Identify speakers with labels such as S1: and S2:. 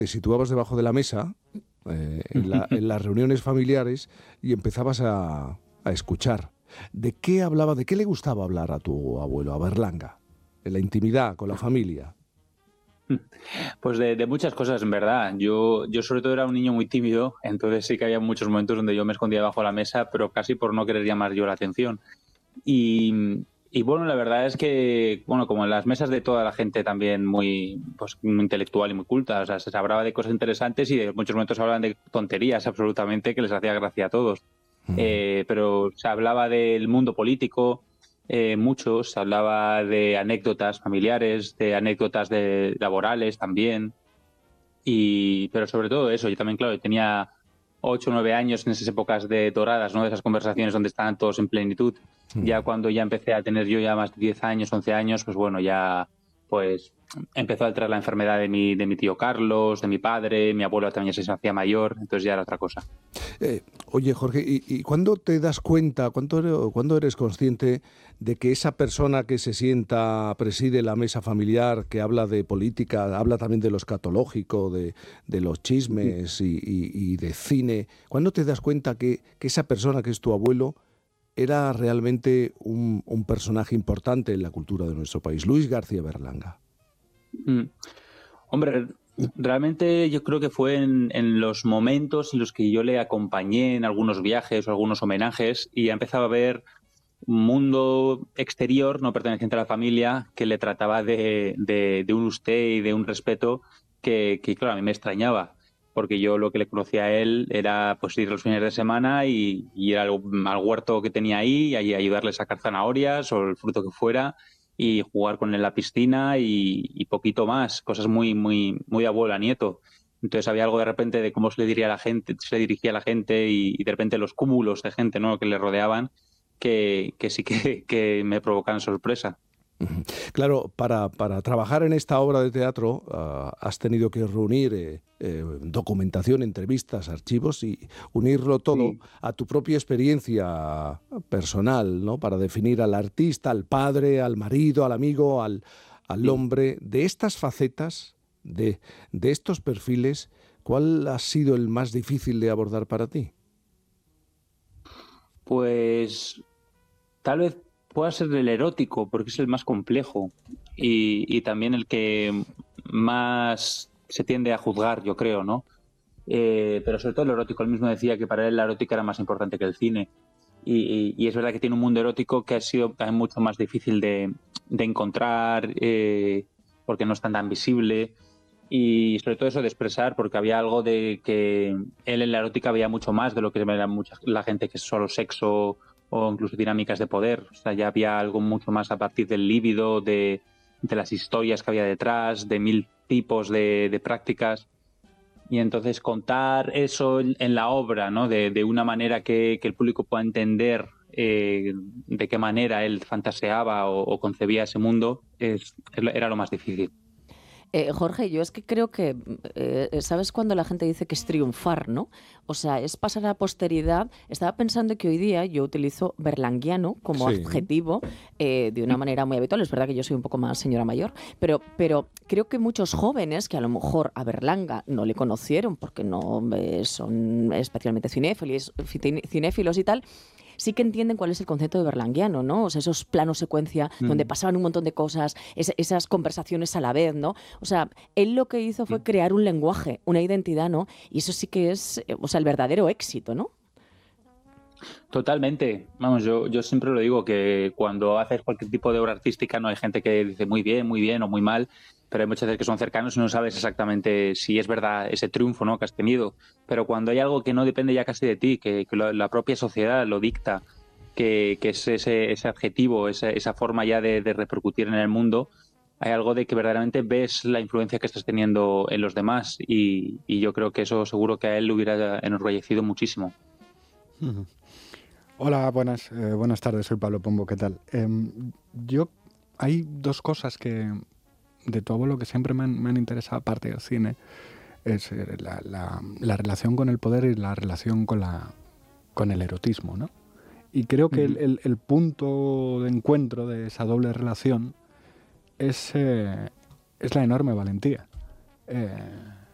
S1: te situabas debajo de la mesa en las reuniones familiares y empezabas a escuchar. ¿De qué hablaba, de qué le gustaba hablar a tu abuelo, a Berlanga? En la intimidad, con la familia.
S2: Pues de muchas cosas, en verdad. Yo sobre todo era un niño muy tímido, entonces sí que había muchos momentos donde yo me escondía debajo de la mesa, pero casi por no querer llamar yo la atención. Y bueno, la verdad es que, bueno, como en las mesas de toda la gente también muy, pues, muy intelectual y muy culta, o sea, se hablaba de cosas interesantes y de muchos momentos hablaban de tonterías absolutamente que les hacía gracia a todos. Pero se hablaba del mundo político, muchos, se hablaba de anécdotas familiares, de anécdotas laborales también, pero sobre todo eso, yo también, claro, yo tenía 8 o 9 años en esas épocas de doradas, ¿no? De esas conversaciones donde estaban todos en plenitud. Ya cuando ya empecé a tener yo ya más de 10 años, 11 años, pues bueno, ya pues empezó a entrar la enfermedad de mi tío Carlos, de mi padre, mi abuelo también se hacía mayor, entonces ya era otra cosa.
S1: Oye, Jorge, ¿y cuándo te das cuenta, cuándo eres consciente de que esa persona que se sienta, preside la mesa familiar, que habla de política, habla también de lo escatológico, de los chismes y de cine, ¿cuándo te das cuenta que esa persona que es tu abuelo era realmente un personaje importante en la cultura de nuestro país? Luis García Berlanga.
S2: Mm. Hombre, realmente yo creo que fue en los momentos en los que yo le acompañé en algunos viajes o algunos homenajes y ya empezaba a ver un mundo exterior no perteneciente a la familia que le trataba de un usted y de un respeto que, claro, a mí me extrañaba, porque yo lo que le conocía a él era pues ir los fines de semana y ir al huerto que tenía ahí y ayudarle a sacar zanahorias o el fruto que fuera y jugar con él en la piscina y poquito más, cosas muy, muy, muy de abuelo a nieto. Entonces había algo de repente de cómo se le diría a la gente, se le dirigía a la gente y de repente los cúmulos de gente, ¿no?, que le rodeaban que sí que me provocan sorpresa.
S1: Claro, para trabajar en esta obra de teatro has tenido que reunir documentación, entrevistas, archivos y unirlo todo
S2: Sí.
S1: a tu propia experiencia personal, ¿no? Para definir al artista, al padre, al marido, al amigo, al
S2: Sí.
S1: hombre. De estas facetas, de estos perfiles, ¿cuál ha sido el más difícil de abordar para ti?
S2: Pues tal vez pueda ser el erótico, porque es el más complejo y también el que más se tiende a juzgar, yo creo, ¿no? Pero sobre todo el erótico. Él mismo decía que para él la erótica era más importante que el cine. Y es verdad que tiene un mundo erótico que ha sido también mucho más difícil de encontrar, porque no es tan visible. Y sobre todo eso de expresar, porque había algo de que él en la erótica veía mucho más de lo que ve la gente, que es solo sexo o incluso dinámicas de poder. O sea, ya había algo mucho más a partir del líbido, de las historias que había detrás, de mil tipos de prácticas. Y entonces contar eso en la obra, ¿no? De una manera que el público pueda entender de qué manera él fantaseaba o concebía ese mundo, era lo más difícil.
S3: Jorge, yo es que creo que, ¿sabes cuando la gente dice que es triunfar, no? O sea, es pasar a la posteridad. Estaba pensando que hoy día yo utilizo berlanguiano como
S1: Sí.
S3: adjetivo de una manera muy habitual. Es verdad que yo soy un poco más señora mayor, pero creo que muchos jóvenes que a lo mejor a Berlanga no le conocieron porque no son especialmente cinéfilos y tal, sí que entienden cuál es el concepto de berlanguiano, ¿no? O sea, esos planos secuencia donde pasaban un montón de cosas, esas conversaciones a la vez, ¿no? O sea, él lo que hizo fue crear un lenguaje, una identidad, ¿no? Y eso sí que es, o sea, el verdadero éxito, ¿no?
S2: Totalmente. Vamos, yo siempre lo digo, que cuando haces cualquier tipo de obra artística no hay gente que dice muy bien o muy mal, pero hay muchas veces que son cercanos y no sabes exactamente si es verdad ese triunfo, ¿no?, que has tenido. Pero cuando hay algo que no depende ya casi de ti, que la propia sociedad lo dicta, que es ese adjetivo, esa forma ya de repercutir en el mundo, hay algo de que verdaderamente ves la influencia que estás teniendo en los demás y yo creo que eso seguro que a él le hubiera enorgullecido muchísimo.
S4: Ujú. Hola, buenas tardes, soy Pablo Pombo, ¿qué tal? Hay dos cosas que de tu abuelo que siempre me han interesado, aparte del cine, es la relación con el poder y la relación con el erotismo, ¿no? Y creo que
S2: Ujú.
S4: el punto de encuentro de esa doble relación es la enorme valentía.